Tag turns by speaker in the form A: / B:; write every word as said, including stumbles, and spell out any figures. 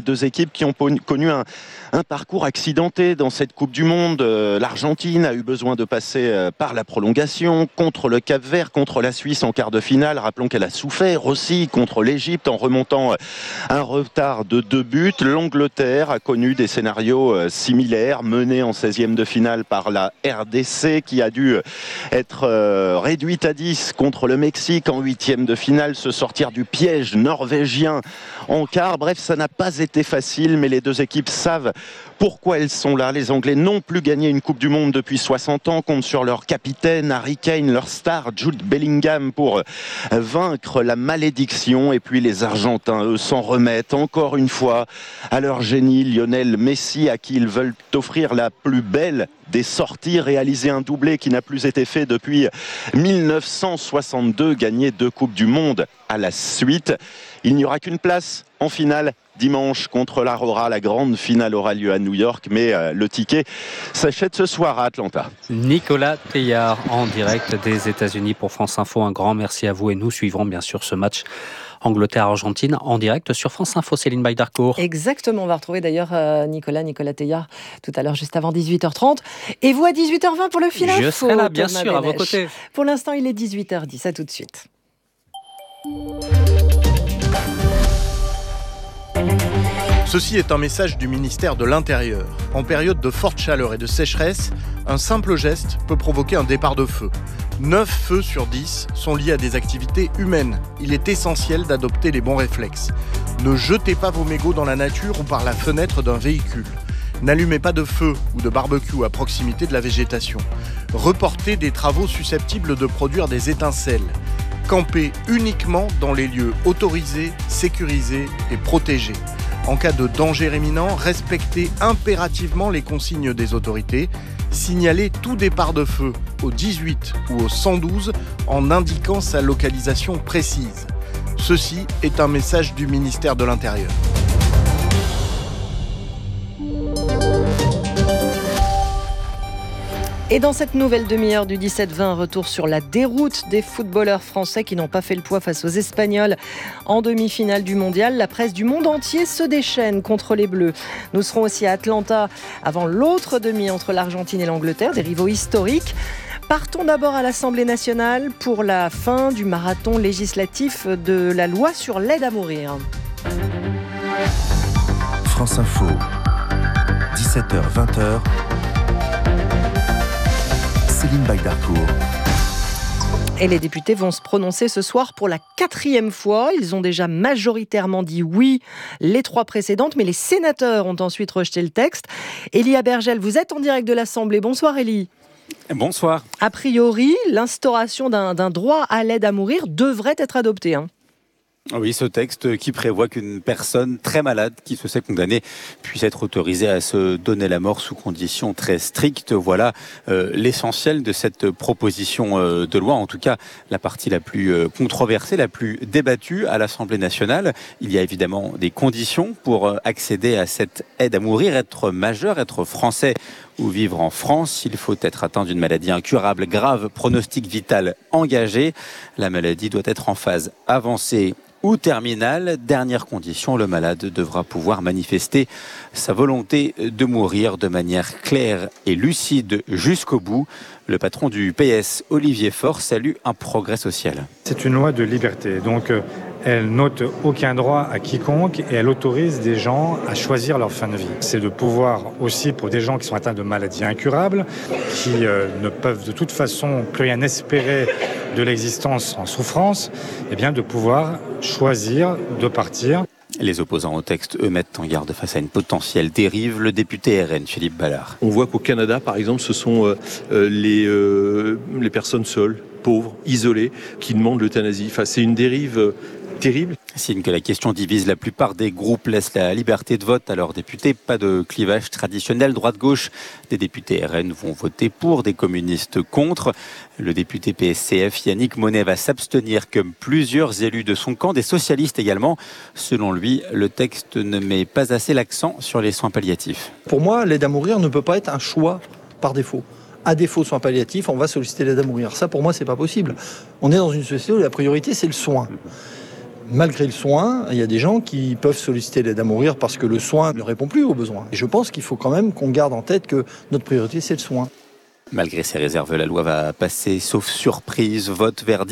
A: deux équipes qui ont connu un, un parcours accidenté dans cette Coupe du Monde. L'Argentine a eu besoin de passer par la prolongation contre le Cap-Vert, contre la Suisse en quart de finale. Rappelons qu'elle a souffert aussi contre l'Égypte en remontant un retard de deux buts. L'Angleterre a connu des scénarios similaires, menée en seizième de finale par la R D C qui a dû être réduite à dix contre le Mexique en huitième de finale, se sortir du piège norvégien en quart. Bref, ça n'a pas été facile, mais les deux équipes savent pourquoi elles sont là. Les Anglais n'ont plus gagné une Coupe du Monde depuis soixante ans, comptent sur leur capitaine Harry Kane, leur star Jude Bellingham pour vaincre la malédiction. Et puis les Argentins, eux, s'en remettent encore une fois à leur génie Lionel Messi, à qui ils veulent offrir la plus belle des sorties, réaliser un doublé qui n'a plus été fait depuis mille neuf cent soixante-deux, gagner deux Coupes du Monde à la suite. Il n'y aura qu'une place en finale dimanche contre l'Aurora. La grande finale aura lieu à New York, mais euh, le ticket s'achète ce soir à Atlanta.
B: Nicolas Teillard en direct des États-Unis pour France Info. Un grand merci à vous et nous suivrons bien sûr ce match Angleterre-Argentine en direct sur France Info. Céline Baydarcourt.
C: Exactement, on va retrouver d'ailleurs euh, Nicolas, Nicolas Teillard tout à l'heure juste avant dix-huit heures trente. Et vous à dix-huit heures vingt pour le fil info.
B: Je serai là bien sûr à vos côtés.
C: Pour l'instant il est dix-huit heures dix, à tout de suite.
D: Ceci est un message du ministère de l'Intérieur. En période de forte chaleur et de sécheresse, un simple geste peut provoquer un départ de feu. neuf feux sur dix sont liés à des activités humaines. Il est essentiel d'adopter les bons réflexes. Ne jetez pas vos mégots dans la nature ou par la fenêtre d'un véhicule. N'allumez pas de feu ou de barbecue à proximité de la végétation. Reportez des travaux susceptibles de produire des étincelles. Campez uniquement dans les lieux autorisés, sécurisés et protégés. En cas de danger imminent, respectez impérativement les consignes des autorités. Signalez tout départ de feu au dix-huit ou au cent douze en indiquant sa localisation précise. Ceci est un message du ministère de l'Intérieur.
C: Et dans cette nouvelle demi-heure du dix-sept vingt, retour sur la déroute des footballeurs français qui n'ont pas fait le poids face aux Espagnols en demi-finale du Mondial. La presse du monde entier se déchaîne contre les Bleus. Nous serons aussi à Atlanta avant l'autre demi entre l'Argentine et l'Angleterre, des rivaux historiques. Partons d'abord à l'Assemblée nationale pour la fin du marathon législatif de la loi sur l'aide à mourir.
E: France Info, dix-sept heures vingt. Céline Baydarcourt.
C: Et les députés vont se prononcer ce soir pour la quatrième fois. Ils ont déjà majoritairement dit oui les trois précédentes, mais les sénateurs ont ensuite rejeté le texte. Élie Abergel, vous êtes en direct de l'Assemblée. Bonsoir Élie.
F: Bonsoir.
C: A priori, l'instauration d'un, d'un droit à l'aide à mourir devrait être adoptée. Hein.
F: Oui, ce texte qui prévoit qu'une personne très malade qui se sait condamnée puisse être autorisée à se donner la mort sous conditions très strictes. Voilà euh, l'essentiel de cette proposition euh, de loi, en tout cas la partie la plus euh, controversée, la plus débattue à l'Assemblée nationale. Il y a évidemment des conditions pour euh, accéder à cette aide à mourir, être majeur, être français ou vivre en France. Il faut être atteint d'une maladie incurable, grave, pronostic vital engagé. La maladie doit être en phase avancée ou terminale. Dernière condition, le malade devra pouvoir manifester sa volonté de mourir de manière claire et lucide jusqu'au bout. Le patron du P S, Olivier Faure, salue un progrès social.
G: C'est une loi de liberté, donc euh, elle n'ôte aucun droit à quiconque et elle autorise des gens à choisir leur fin de vie. C'est de pouvoir aussi, pour des gens qui sont atteints de maladies incurables, qui euh, ne peuvent de toute façon plus rien espérer de l'existence en souffrance, eh bien de pouvoir choisir de partir.
F: Les opposants au texte, eux, mettent en garde face à une potentielle dérive. Le député R N, Philippe Ballard.
H: On voit qu'au Canada, par exemple, ce sont euh, les, euh, les personnes seules, pauvres, isolées, qui demandent l'euthanasie. Enfin, c'est une dérive euh, terrible.
F: Signe que la question divise, la plupart des groupes laissent la liberté de vote à leurs députés. Pas de clivage traditionnel droite-gauche. Des députés R N vont voter pour, des communistes contre. Le député P S C F Yannick Monet va s'abstenir comme plusieurs élus de son camp, des socialistes également. Selon lui, le texte ne met pas assez l'accent sur les soins palliatifs.
I: Pour moi, l'aide à mourir ne peut pas être un choix par défaut. À défaut soins palliatifs, on va solliciter l'aide à mourir. Ça, pour moi, c'est pas possible. On est dans une société où la priorité, c'est le soin. Malgré le soin, il y a des gens qui peuvent solliciter l'aide à mourir parce que le soin ne répond plus aux besoins. Et je pense qu'il faut quand même qu'on garde en tête que notre priorité, c'est le soin.
F: Malgré ces réserves, la loi va passer, sauf surprise, vote verdict.